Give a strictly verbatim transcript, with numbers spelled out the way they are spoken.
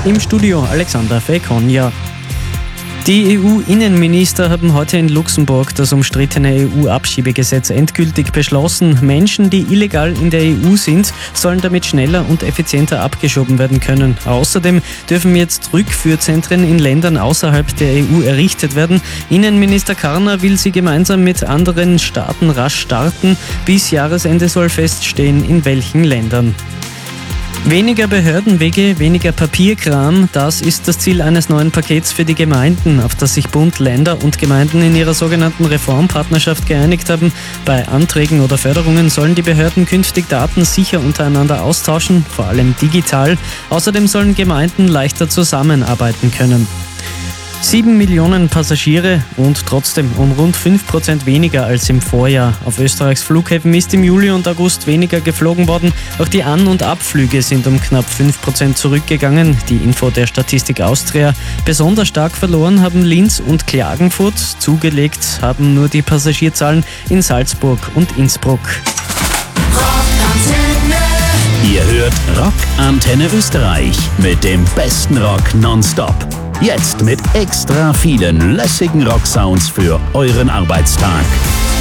Im Studio Alexander Fekonja. Die E U-Innenminister haben heute in Luxemburg das umstrittene E U-Abschiebegesetz endgültig beschlossen. Menschen, die illegal in der E U sind, sollen damit schneller und effizienter abgeschoben werden können. Außerdem dürfen jetzt Rückführzentren in Ländern außerhalb der E U errichtet werden. Innenminister Karner will sie gemeinsam mit anderen Staaten rasch starten. Bis Jahresende soll feststehen, in welchen Ländern. Weniger Behördenwege, weniger Papierkram, das ist das Ziel eines neuen Pakets für die Gemeinden, auf das sich Bund, Länder und Gemeinden in ihrer sogenannten Reformpartnerschaft geeinigt haben. Bei Anträgen oder Förderungen sollen die Behörden künftig Daten sicher untereinander austauschen, vor allem digital. Außerdem sollen Gemeinden leichter zusammenarbeiten können. Sieben Millionen Passagiere und trotzdem um rund fünf Prozent weniger als im Vorjahr. Auf Österreichs Flughäfen ist im Juli und August weniger geflogen worden. Auch die An- und Abflüge sind um knapp fünf Prozent zurückgegangen. Die Info der Statistik Austria. Besonders stark verloren haben Linz und Klagenfurt. Zugelegt haben nur die Passagierzahlen in Salzburg und Innsbruck. Ihr hört Rock Antenne Österreich mit dem besten Rock nonstop. Jetzt mit extra vielen lässigen Rocksounds für euren Arbeitstag.